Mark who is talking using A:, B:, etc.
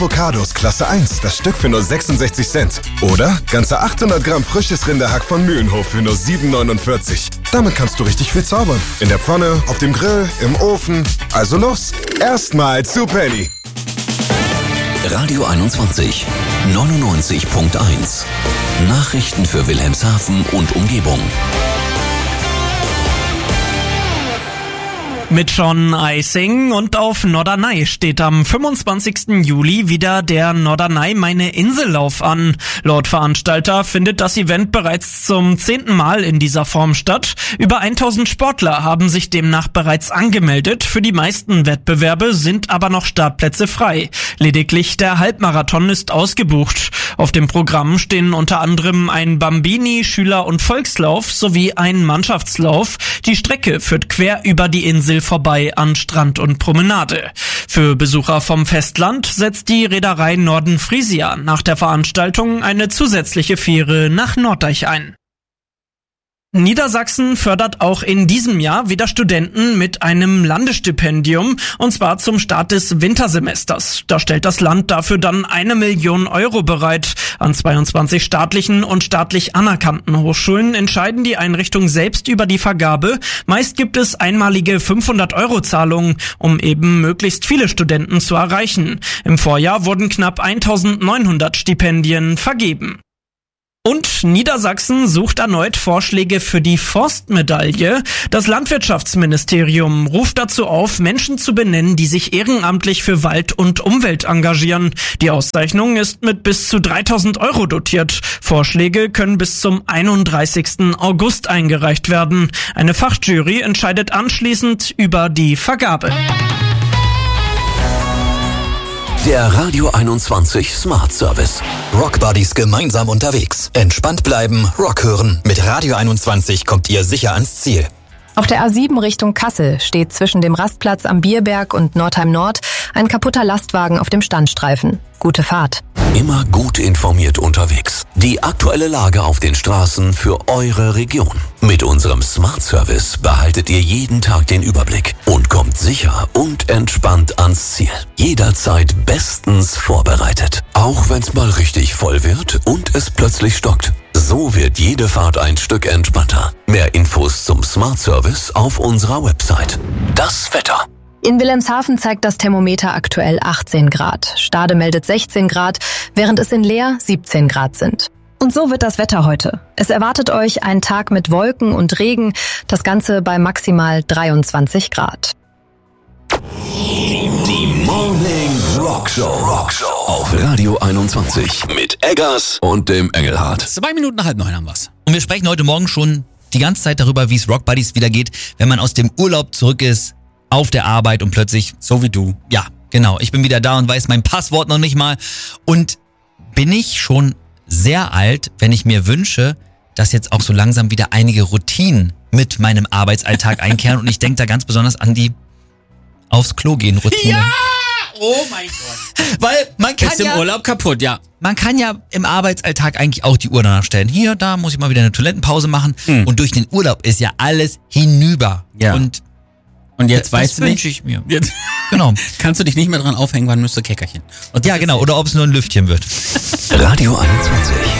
A: Avocados Klasse 1, das Stück für nur 66 Cent. Oder ganze 800 Gramm frisches Rinderhack von Mühlenhof für nur 7,49. Damit kannst du richtig viel zaubern. In der Pfanne, auf dem Grill, im Ofen. Also los, erstmal zu Penny.
B: Radio 21, 99.1. Nachrichten für Wilhelmshaven und Umgebung.
C: Mit John Eising und auf Norderney steht am 25. Juli wieder der Norderney Meine Insellauf an. Laut Veranstalter findet das Event bereits zum 10. Mal in dieser Form statt. Über 1000 Sportler haben sich demnach bereits angemeldet. Für die meisten Wettbewerbe sind aber noch Startplätze frei. Lediglich der Halbmarathon ist ausgebucht. Auf dem Programm stehen unter anderem ein Bambini-, Schüler- und Volkslauf sowie ein Mannschaftslauf. Die Strecke führt quer über die Insel vorbei an Strand und Promenade. Für Besucher vom Festland setzt die Reederei Norden Frisia nach der Veranstaltung eine zusätzliche Fähre nach Norddeich ein. Niedersachsen fördert auch in diesem Jahr wieder Studenten mit einem Landesstipendium, und zwar zum Start des Wintersemesters. Da stellt das Land dafür dann 1 Million Euro bereit. An 22 staatlichen und staatlich anerkannten Hochschulen entscheiden die Einrichtungen selbst über die Vergabe. Meist gibt es einmalige 500-Euro-Zahlungen, um eben möglichst viele Studenten zu erreichen. Im Vorjahr wurden knapp 1900 Stipendien vergeben. Und Niedersachsen sucht erneut Vorschläge für die Forstmedaille. Das Landwirtschaftsministerium ruft dazu auf, Menschen zu benennen, die sich ehrenamtlich für Wald und Umwelt engagieren. Die Auszeichnung ist mit bis zu 3000 Euro dotiert. Vorschläge können bis zum 31. August eingereicht werden. Eine Fachjury entscheidet anschließend über die Vergabe.
B: Der Radio 21 Smart Service.
D: Rock Buddies gemeinsam unterwegs. Entspannt bleiben, Rock hören. Mit Radio 21 kommt ihr sicher ans Ziel.
E: Auf der A7 Richtung Kassel steht zwischen dem Rastplatz am Bierberg und Nordheim Nord ein kaputter Lastwagen auf dem Standstreifen. Gute Fahrt.
B: Immer gut informiert unterwegs. Die aktuelle Lage auf den Straßen für eure Region. Mit unserem Smart Service behaltet ihr jeden Tag den Überblick und kommt sicher und entspannt ans Ziel. Jederzeit bestens vorbereitet. Auch wenn's mal richtig voll wird und es plötzlich stockt. So wird jede Fahrt ein Stück entspannter. Mehr Infos zum Smart Service auf unserer Website. Das Wetter.
E: In Wilhelmshaven zeigt das Thermometer aktuell 18 Grad. Stade meldet 16 Grad, während es in Leer 17 Grad sind. Und so wird das Wetter heute. Es erwartet euch ein Tag mit Wolken und Regen, das Ganze bei maximal 23 Grad.
B: Die Morning Rockshow auf Radio 21 mit Eggers und dem Engelhardt.
F: 2 Minuten nach 8:30 haben wir's. Und wir sprechen heute Morgen schon die ganze Zeit darüber, wie es Rock Buddies wieder geht, wenn man aus dem Urlaub zurück ist, auf der Arbeit und plötzlich, so wie du. Ja, genau. Ich bin wieder da und weiß mein Passwort noch nicht mal. Und bin ich schon sehr alt, wenn ich mir wünsche, dass jetzt auch so langsam wieder einige Routinen mit meinem Arbeitsalltag einkehren. Und ich denke da ganz besonders an die aufs Klo gehen Routine.
G: Ja! Oh mein Gott.
F: Weil man kann
G: ist im Urlaub kaputt, ja.
F: Man kann ja im Arbeitsalltag eigentlich auch die Uhr danach stellen. Hier, da muss ich mal wieder eine Toilettenpause machen. Und durch den Urlaub ist ja alles hinüber.
G: Ja.
F: Und
G: jetzt weißt du nicht.
F: Das wünsche ich mir.
G: Jetzt
F: Genau.
G: kannst du dich nicht mehr dran aufhängen, wann müsste Käckerchen.
F: Ja, genau. Oder ob es nur ein Lüftchen wird.
B: Radio 21.